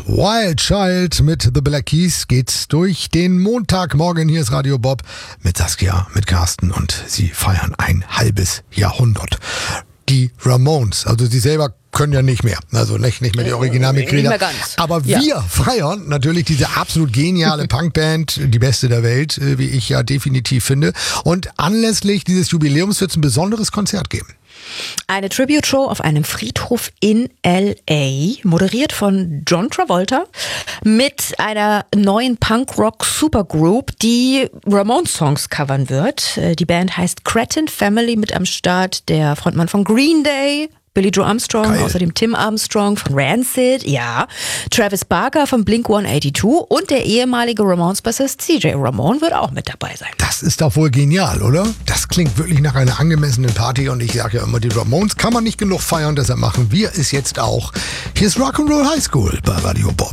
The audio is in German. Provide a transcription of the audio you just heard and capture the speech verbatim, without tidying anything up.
Wild Child mit The Black Keys geht's durch den Montagmorgen. Hier ist Radio Bob mit Saskia, mit Carsten und sie feiern ein halbes Jahrhundert. Die Ramones, also sie selber können ja nicht mehr, also nicht, nicht mehr die Originalmitglieder. Nicht mehr ganz. Aber ja. wir feiern natürlich diese absolut geniale Punkband, die beste der Welt, wie ich ja definitiv finde. Und anlässlich dieses Jubiläums wird es ein besonderes Konzert geben. Eine Tribute-Show auf einem Friedhof in L A, moderiert von John Travolta, mit einer neuen Punk-Rock-Supergroup, die Ramones-Songs covern wird. Die Band heißt Cretin Family, mit am Start der Frontmann von Green Day, Billy Joe Armstrong, Geil. Außerdem Tim Armstrong von Rancid, ja, Travis Barker von Blink hundertzweiundachtzig und der ehemalige Ramones-Bassist C J Ramone wird auch mit dabei sein. Das ist doch wohl genial, oder? Das klingt wirklich nach einer angemessenen Party und ich sage ja immer, die Ramones kann man nicht genug feiern, deshalb machen wir es jetzt auch. Hier ist Rock'n'Roll High School bei Radio Bob.